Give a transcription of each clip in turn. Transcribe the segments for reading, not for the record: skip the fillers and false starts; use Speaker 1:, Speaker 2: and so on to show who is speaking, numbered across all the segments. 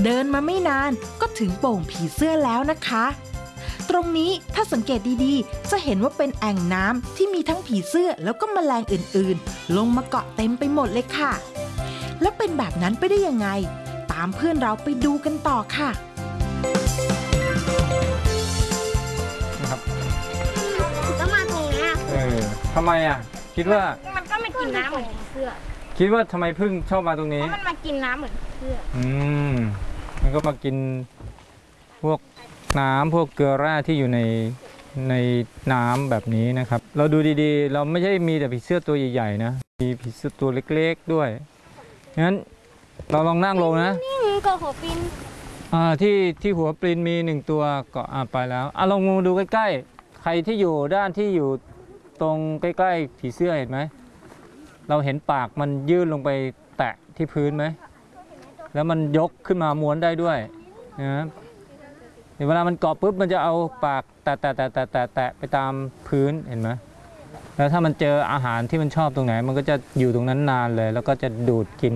Speaker 1: เดินมาไม่นานก็ถึงโป่งผีเสื้อแล้วนะคะตรงนี้ถ้าสังเกตดีๆจะเห็นว่าเป็นแอ่งน้ำที่มีทั้งผีเสื้อแล้วก็แมลงอื่นๆลงมาเกาะเต็มไปหมดเลยค่ะแล้วเป็นแบบนั้นไปได้ยังไงตามเพื่อนเราไปดูกันต่อค่ะ
Speaker 2: ก็มาตรงนี้
Speaker 3: ทำไมอ่ะคิดว่า
Speaker 2: มันก็ไม่กินน้ำเหมือนผีเสื้อ
Speaker 3: คิดว่าทำไมพึ่งชอบมาตรงนี้
Speaker 2: เพราะมันมากินน้ำเหมือนผีเสื้อ
Speaker 3: มันก็มากินพวกน้ำพวกเกลือแร่ที่อยู่ในน้ำแบบนี้นะครับเราดูดีๆเราไม่ใช่มีแต่ผีเสื้อตัวใหญ่ๆนะมีผีเสื้อตัวเล็กๆด้วยงั้นเราลองนั่งลงนะ
Speaker 2: นี่ก็หัวปลิน
Speaker 3: ที่หัวปลินมี1ตัวก็ไปแล้วลองดูใกล้ๆใครที่อยู่ด้านที่อยู่ตรงใกล้ๆผีเสื้อเห็นไหมเราเห็นปากมันยื่นลงไปแตะที่พื้นไหมแล้วมันยกขึ้นมาม้วนได้ด้วยนะเวลามันเกาะปุ๊บมันจะเอาปากแตะไปตามพื้นเห็นไหมแล้วถ้ามันเจออาหารที่มันชอบตรงไหนมันก็จะอยู่ตรงนั้นนานเลยแล้วก็จะดูดกิน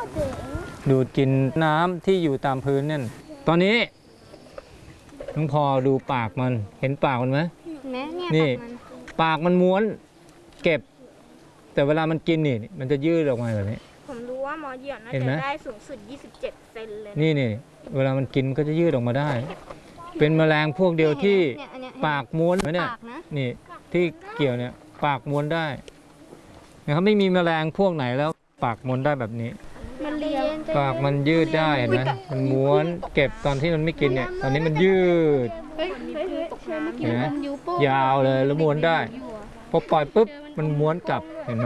Speaker 3: น้ำที่อยู่ตามพื้นนั่นตอนนี้น้องพอดูปากมันเห็นปากมันไหมนี่ปากมันม้วนเก็บแต่เวลามันกินนี่มันจะยืดออกมาแบบนี้
Speaker 2: ผมรู้ว่าหมอเหยี่ยวน่าจะได้สูงสุด27 เซนเลย
Speaker 3: นี่เวลามันกินก็จะยืดออกมาได้เป็นแมลงพวกเดียวที่ปากม้วนเนี่ยนี่ที่เกี่ยวเนี่ยปากม้วนได้นะครับไม่มีแมลงพวกไหนแล้วปากม้วนได้แบบนี้ปากมันยืดได้เห็นไหมมันม้วนเก็บตอนที่มันไม่กินเนี่ยตอนนี้มันยืดเห็นไหมยาวเลยแล้วม้วนได้พอปล่อยปุ๊บมันม้วนกลับเห็นไหม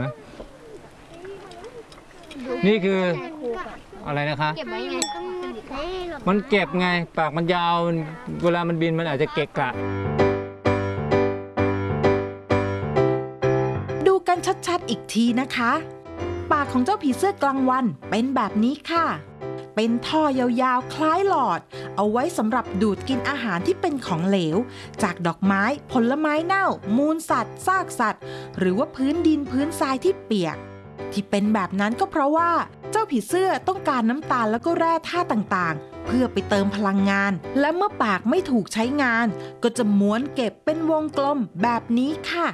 Speaker 3: นี่คืออะไรนะคะ
Speaker 2: เก็บไว้ไง
Speaker 3: มันเก็บไงปากมันยาวเวลามันบินมันอาจจะเกะกะ
Speaker 1: ดูกันชัดๆอีกทีนะคะปากของเจ้าผีเสื้อกลางวันเป็นแบบนี้ค่ะเป็นท่อยาวๆคล้ายหลอดเอาไว้สำหรับดูดกินอาหารที่เป็นของเหลวจากดอกไม้ผลไม้เน่ามูลสัตว์ซากสัตว์หรือว่าพื้นดินพื้นทรายที่เปียกที่เป็นแบบนั้นก็เพราะว่าเจ้าผีเสื้อต้องการน้ำตาลแล้วก็แร่ธาตุต่างๆเพื่อไปเติมพลังงานและเมื่อปากไม่ถูกใช้งานก็จะม้วนเก็บเป็นวงกลมแบบนี้ค่ะ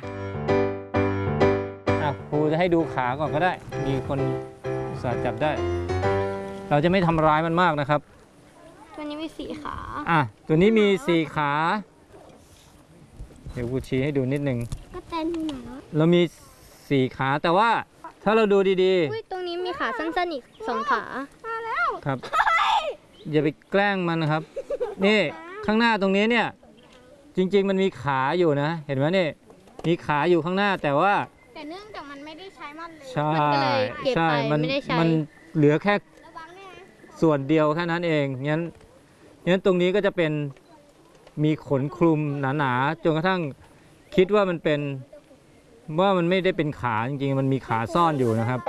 Speaker 3: ครูจะให้ดูขาก่อนก็ได้มีคนสาจับได้เราจะไม่ทำร้ายมันมากนะครับ
Speaker 2: ตัวนี้มี4 ขา
Speaker 3: ตัวนี้มี4 ขาเดี๋ยวครูชี้ให้ดูนิดนึง
Speaker 2: ก็เต้นหน่อย
Speaker 3: เรามี4 ขาแต่ว่าถ้าเราดูดี
Speaker 2: ๆตรงนี้มีขาสั้นๆอีก2 ขามาแล้ว
Speaker 3: ครับอย่าไปแกล้งมันนะครับนี่ข้างหน้าตรงนี้เนี่ยจริงๆมันมีขาอยู่นะเห็นไหมนี่มีขาอยู่ข้างหน้าแต่
Speaker 2: เนื่องจากมันไม่ได้ใช้มันเลย
Speaker 3: ใช่มันเหลือแค่ส่วนเดียวแค่นั้นเองงั้นตรงนี้ก็จะเป็นมีขนคลุมหนาๆจนกระทั่งคิดว่ามันไม่ได้เป็นขาจริงๆมันมีขาซ่อนอยู่นะครับ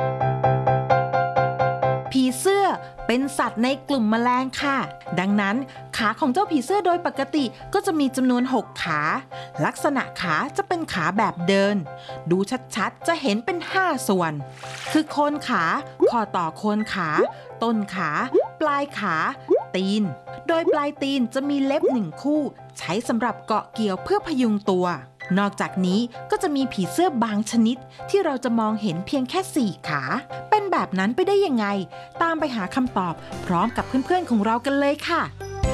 Speaker 1: ผีเสื้อเป็นสัตว์ในกลุ่มแมลงค่ะดังนั้นขาของเจ้าผีเสื้อโดยปกติก็จะมีจำนวน6 ขาลักษณะขาจะเป็นขาแบบเดินดูชัดๆจะเห็นเป็น5 ส่วนคือโคนขาข้อต่อโคนขาต้นขาปลายขาตีนโดยปลายตีนจะมีเล็บ1 คู่ใช้สำหรับเกาะเกี่ยวเพื่อพยุงตัวนอกจากนี้ก็จะมีผีเสื้อบางชนิดที่เราจะมองเห็นเพียงแค่4 ขาเป็นแบบนั้นไปได้ยังไงตามไปหาคำตอบพร้อมกับเพื่อนๆของเรากันเลยค่ะ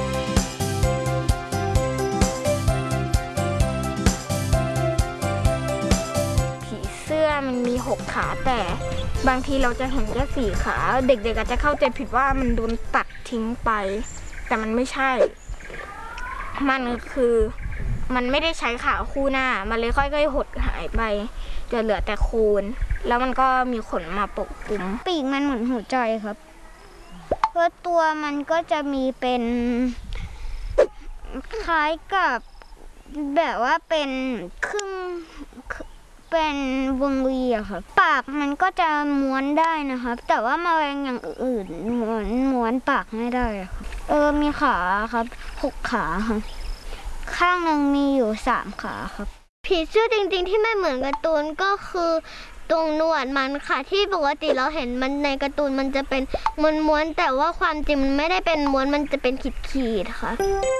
Speaker 2: ผีเสื้อมันมี6 ขาแต่บางทีเราจะเห็นแค่4 ขาเด็กๆอาจจะเข้าใจผิดว่ามันโดนตัดทิ้งไปแต่มันไม่ใช่มันคือมันไม่ได้ใช้ขาคู่หน้ามันเลยค่อยๆหดหายไปจนเหลือแต่โคนแล้วมันก็มีขนมาปกคลุมปีกมันเหมือนหัวใจครับเพราะตัวมันก็จะมีเป็นคล้ายกับแบบว่าเป็นครึ่งเป็นวงรีอะครับปากมันก็จะม้วนได้นะครับแต่ว่าแมลงอย่างอื่นม้วนปากไม่ได้ครับมีขาครับ6 ขาครับข้างหนึ่งมีอยู่3 ขาครับผีเสื้อจริงๆที่ไม่เหมือนการ์ตูนก็คือ
Speaker 4: ตรงหนวดมันค่ะที่ปกติเราเห็นมันในการ์ตูนมันจะเป็นม้วนๆแต่ว่าความจริงมันไม่ได้เป็นม้วนมันจะเป็นขีดๆค่ะ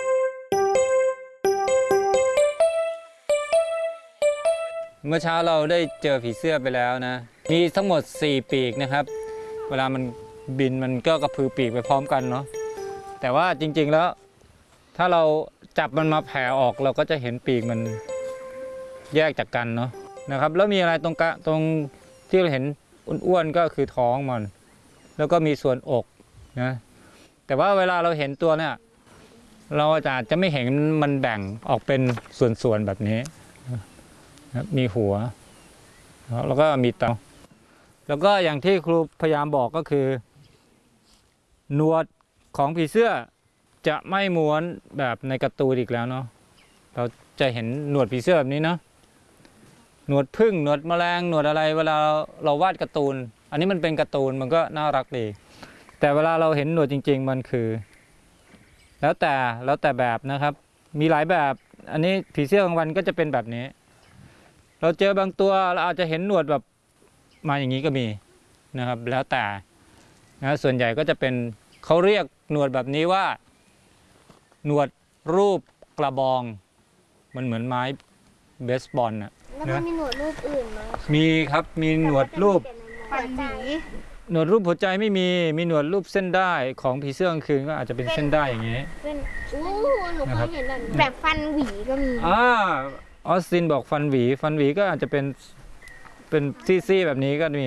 Speaker 3: เมื่อเช้าเราได้เจอผีเสื้อไปแล้วนะมีทั้งหมด4ปีกนะครับเวลามันบินมันก็กระพือปีกไปพร้อมกันเนาะแต่ว่าจริงๆแล้วถ้าเราจับมันมาแผ่ออกเราก็จะเห็นปีกมันแยกจากกันเนาะนะครับแล้วมีอะไรตรงที่เราเห็นอ้วนๆก็คือท้องมันแล้วก็มีส่วนอกนะแต่ว่าเวลาเราเห็นตัวเนี่ยเราอาจจะไม่เห็นมันแบ่งออกเป็นส่วนๆแบบนี้มีหัวแล้วก็มีตาแล้วก็อย่างที่ครูพยายามบอกก็คือหนวดของผีเสื้อจะไม่ม้วนแบบในการ์ตูนอีกแล้วเนาะเราจะเห็นหนวดผีเสื้อแบบนี้เนาะหนวดผึ้งหนวดแมลงหนวดอะไรเวลาเราวาดการ์ตูนอันนี้มันเป็นการ์ตูนมันก็น่ารักดีแต่เวลาเราเห็นหนวดจริงๆมันคือแล้วแต่แบบนะครับมีหลายแบบอันนี้ผีเสื้อกลางวันก็จะเป็นแบบนี้เราเจอบางตัวเราอาจจะเห็นหนวดแบบมาอย่างนี้ก็มีนะครับแล้วแต่นะส่วนใหญ่ก็จะเป็นเขาเรียกหนวดแบบนี้ว่าหนวดรูปกระบองมันเหมือนไม้เบสบอลน่ะ
Speaker 4: แล้วมันมีหนวดรูปอื่นไหม
Speaker 3: มีครับมีหนวดรูป
Speaker 2: ฟันหวี
Speaker 3: หนวดรูปหัวใจไม่มีหนวดรูปเส้นได้ของผีเสื้อกลางคืนก็อาจจะเป็นเส้นได้อย่างนี้
Speaker 4: เป็นหนูเคยเห็นแบบนี้
Speaker 2: แบบฟันหวีก็มี
Speaker 3: ออสตินบอกฟันหวีก็อาจจะเป็นซี่ๆแบบนี้ก็มี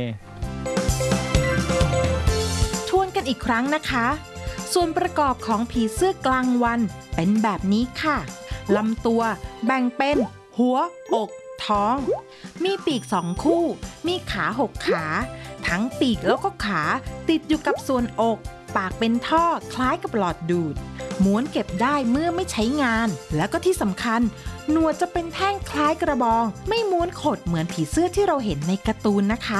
Speaker 1: ทวนกันอีกครั้งนะคะ ส่วนประกอบของผีเสื้อกลางวันเป็นแบบนี้ค่ะลำตัวแบ่งเป็นหัวอกท้องมีปีก2คู่มีขา6ขาทั้งปีกแล้วก็ขาติดอยู่กับส่วนอกปากเป็นท่อคล้ายกับหลอดดูดม้วนเก็บได้เมื่อไม่ใช้งานแล้วก็ที่สำคัญหนวดจะเป็นแท่งคล้ายกระบองไม่ม้วนขดเหมือนผีเสื้อที่เราเห็นในการ์ตูนนะคะ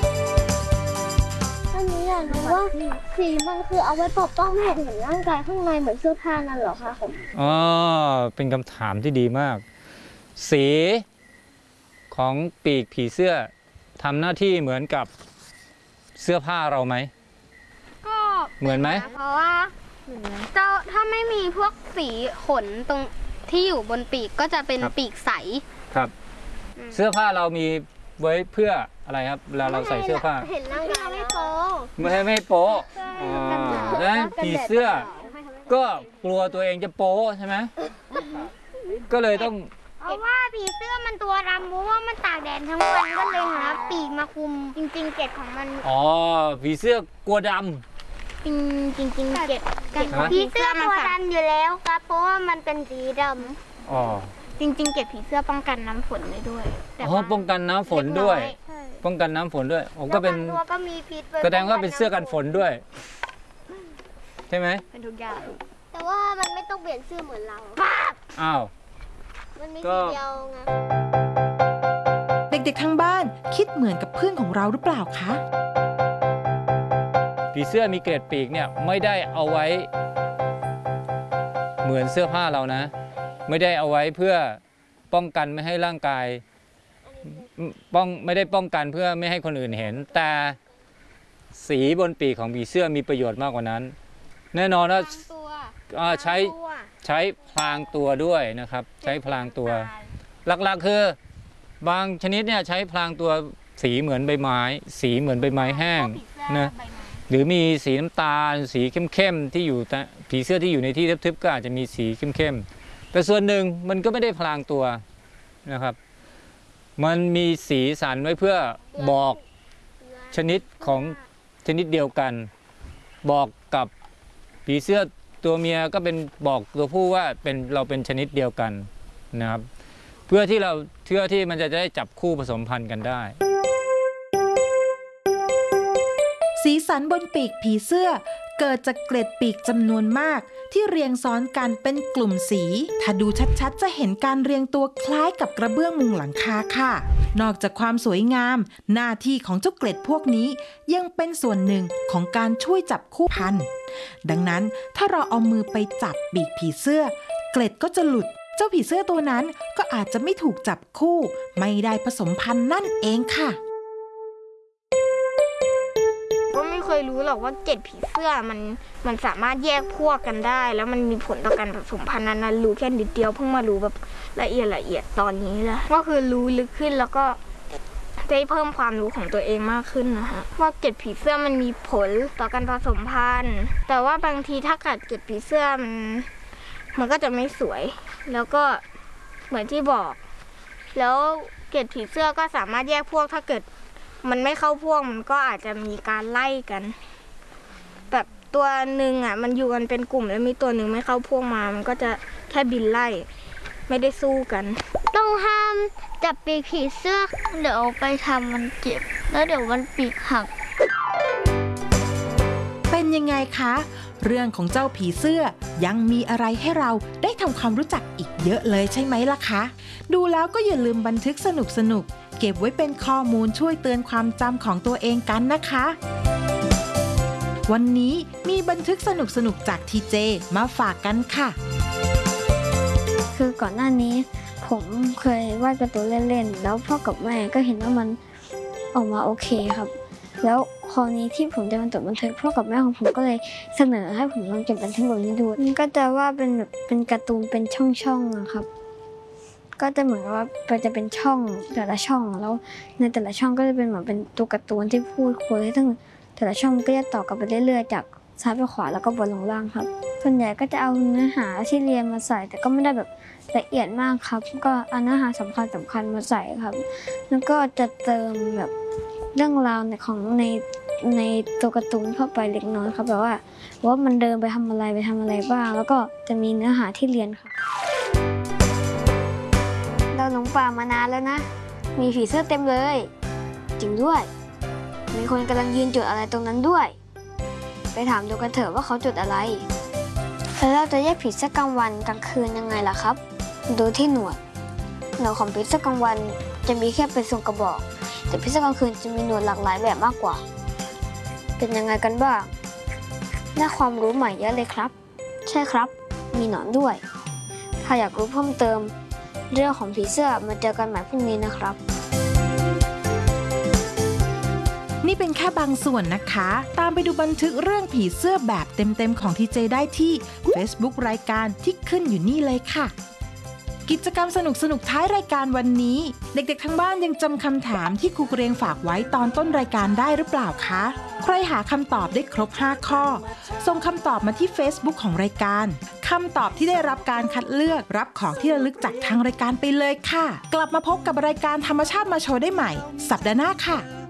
Speaker 4: อันนี้อยากรู้ว่าสีมันคือเอาไว้ปกป้องไม่ให้เห็นร่างกายข้างในเหมือนเสื้อผ้านั่นเหรอคะผม
Speaker 3: เป็นคำถามที่ดีมากสีของปีกผีเสื้อทำหน้าที่เหมือนกับเสื้อผ้าเราไหม
Speaker 2: ก็
Speaker 3: เหมือนไหม
Speaker 2: เพราะว่าถ้าไม่มีพวกสีขนตรงที่อยู่บนปีกก็จะเป็นปีกใส
Speaker 3: ครับเสื้อผ้าเรามีไว้เพื่ออะไรครับเวลาเราใส่เสื้อผ้า
Speaker 4: เห็นร่างกายไม่โป๊
Speaker 3: ไม่โป๊นะผีเสื้อก็กลัวตัวเองจะโป๊ใช่ไหมก็เลยต้อง
Speaker 2: เพราะว่าผีเสื้อมันตัวดำเพราะว่ามันตากแดดทั้งวันก็เลยหาปีกมาคุมจริงๆเกล็ดของมัน
Speaker 3: ผีเสื้อกลัวดำ
Speaker 2: จริงเกล็ดผีเสื้อตัวดำอยู่แล้วครับเพราะว่ามันเป็นสีดำจริงเกล็ดผีเสื้อป้องกันน้ำฝนได้ด้วย
Speaker 3: ป้องกันน้ำฝนด้วยป้องกันน้ำฝนด้วยก็เป็น
Speaker 2: ตัวก็มีพิษ
Speaker 3: แสดงว่าเป็นเสื้อกันฝนด้วยใช่ไหม
Speaker 2: เป็นทุกอย่าง
Speaker 4: แต่ว่ามันไม่ต้องเปลี่ยนเสื้อเหมือนเรา
Speaker 3: อ้าว
Speaker 4: มันมีสีเดียวไง
Speaker 1: เด็กๆทั้งบ้านคิดเหมือนกับเพื่อนของเราหรือเปล่าคะ
Speaker 3: ผีเสื้อมีเกล็ดปีกเนี่ยไม่ได้เอาไว้เหมือนเสื้อผ้าเรานะไม่ได้เอาไว้เพื่อป้องกันไม่ให้ร่างกายไม่ได้ป้องกันเพื่อไม่ให้คนอื่นเห็นแต่สีบนปีกของผีเสื้อมีประโยชน์มากกว่านั้นแน่นอนว่าใช้พลางตัวด้วยนะครับใช้พลางตัวหลักๆคือบางชนิดเนี่ยใช้พลางตัวสีเหมือนใบไม้สีเหมือนใบไม้แห้งนะหรือมีสีน้ำตาลสีเข้มๆที่อยู่ผีเสื้อที่อยู่ในที่ทึบๆก็อาจจะมีสีเข้มๆแต่ส่วนหนึ่งมันก็ไม่ได้พลางตัวนะครับมันมีสีสันไว้เพื่อบอกชนิดของชนิดเดียวกันบอกกับผีเสื้อตัวเมียก็เป็นบอกตัวผู้ว่าเราเป็นชนิดเดียวกันนะครับเพื่อที่มันจะได้จับคู่ผสมพันธุ์กันได้
Speaker 1: สีสันบนปีกผีเสื้อเกิดจากเกล็ดปีกจำนวนมากที่เรียงซ้อนกันเป็นกลุ่มสีถ้าดูชัดๆจะเห็นการเรียงตัวคล้ายกับกระเบื้องมุงหลังคาค่ะนอกจากความสวยงามหน้าที่ของเจ้าเกล็ดพวกนี้ยังเป็นส่วนหนึ่งของการช่วยจับคู่พันธุ์ดังนั้นถ้าเราเอามือไปจับปีกผีเสื้อเกล็ดก็จะหลุดเจ้าผีเสื้อตัวนั้นก็อาจจะไม่ถูกจับคู่ไม่ได้ผสมพันธุ์นั่นเองค่ะ
Speaker 2: ยรู้หรอกว่าเกล็ดผีเสื้อมันสามารถแยกพวกกันได้แล้วมันมีผลต่อการผสมพันธุ์นั้นรู้แค่นิดเดียวเพิ่งมารู้แบบละเอียดตอนนี้แหละก็คือรู้ลึกขึ้นแล้วก็ได้เพิ่มความรู้ของตัวเองมากขึ้นนะคะว่าเกล็ดผีเสื้อมันมีผลต่อการผสมพันธุ์แต่ว่าบางทีถ้ากัดเกล็ดผีเสื้อมันก็จะไม่สวยแล้วก็เหมือนที่บอกแล้วเกล็ดผีเสื้อก็สามารถแยกพวกถ้าเกิดมันไม่เข้าพวกมันก็อาจจะมีการไล่กันแบบตัวหนึ่งอ่ะมันอยู่กันเป็นกลุ่มแล้วมีตัวหนึ่งไม่เข้าพวกมามันก็จะแค่บินไล่ไม่ได้สู้กัน
Speaker 4: ต้องห้ามจับปีกผีเสื้อเดี๋ยวไปทำมันเจ็บแล้วเดี๋ยวมันปีกหัก
Speaker 1: เป็นยังไงคะ เรื่องของเจ้าผีเสื้อยังมีอะไรให้เราได้ทำความรู้จักอีกเยอะเลยใช่ไหมล่ะคะ ดูแล้วก็อย่าลืมบันทึกสนุกๆเก็บไว้เป็นข้อมูลช่วยเตือนความจำของตัวเองกันนะคะ วันนี้มีบันทึกสนุกๆจากทีเจมาฝากกันค่ะ
Speaker 5: คือก่อนหน้านี้ผมเคยวาดการ์ตูนเล่นๆแล้วพ่อกับแม่ก็เห็นว่ามันออกมาโอเคครับแล้วคราวนี้ที่ผมจะมาจดบันทึกพ่อกับแม่ของผมก็เลยเสนอให้ผมลองจดบันทึกแบบนี้ดูมันก็จะว่าเป็นแบบเป็นการ์ตูนเป็นช่องๆนะครับก็จะเหมือนว่าจะเป็นช่องแต่ละช่องแล้วในแต่ละช่องก็จะเป็นเหมือนเป็นตัวการ์ตูนที่พูดคุยซึ่งแต่ละช่องก็จะต่อกันไปเรื่อยๆจากซ้ายไปขวาแล้วก็บนลงล่างครับส่วนใหญ่ก็จะเอาเนื้อหาที่เรียนมาใส่แต่ก็ไม่ได้แบบละเอียดมากครับก็เอาเนื้อหาสำคัญมาใส่ครับแล้วก็จะเติมแบบเรื่องราวของในตัวการ์ตูนเข้าไปเล็กน้อยครับแบบว่ามันเดินไปทำอะไรบ้างแล้วก็จะมีเนื้อหาที่เรียนครับเราหลงป่ามานานแล้วนะมีผีเสื้อเต็มเลยจริงด้วยมีคนกำลังยืนจุดอะไรตรงนั้นด้วยไปถามดูกันเถอะว่าเขาจุดอะไรแล้วเราจะแยกผีเสื้อกลางวันกลางคืนยังไงล่ะครับดูที่หนวดของผีเสื้อกลางวันจะมีแค่เป็นทรงกระบอกแต่ผีเสื้อกลางคืนจะมีหนวดหลากหลายแบบมากกว่าเป็นยังไงกันบ้างได้ความรู้ใหม่เยอะเลยครับใช่ครับมีหนอนด้วยถ้าอยากรู้เพิ่มเติมเรื่องของผีเสื้อมาเจอกันใหม่พรุ่งนี้นะครับ
Speaker 1: นี่เป็นแค่บางส่วนนะคะตามไปดูบันทึกเรื่องผีเสื้อแบบเต็มๆของทีเจได้ที่ Facebook รายการที่ขึ้นอยู่นี่เลยค่ะกิจกรรมสนุกๆท้ายรายการวันนี้เด็กๆทั้งบ้านยังจำคำถามที่ครูเกรียงฝากไว้ตอนต้นรายการได้หรือเปล่าคะใครหาคำตอบได้ครบ5ข้อส่งคำตอบมาที่ Facebook ของรายการคำตอบที่ได้รับการคัดเลือกรับของที่ระลึกจากทางรายการไปเลยค่ะกลับมาพบกับรายการธรรมชาติมาโชว์ได้ใหม่สัปดาห์หน้าค่ะ